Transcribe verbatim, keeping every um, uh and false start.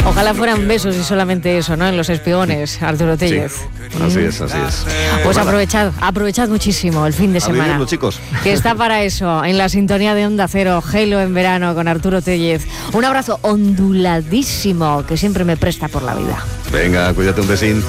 Ojalá fueran besos y solamente eso, ¿no? En los espiones, Arturo Tellez. Sí, así es, así es. Pues aprovechad, aprovechad muchísimo el fin de semana. Vivirlo, chicos. Que está para eso, en la sintonía de Onda Cero, Gelo en verano con Arturo Tellez. Un abrazo onduladísimo que siempre me presta por la vida. Venga, cuídate, un besín.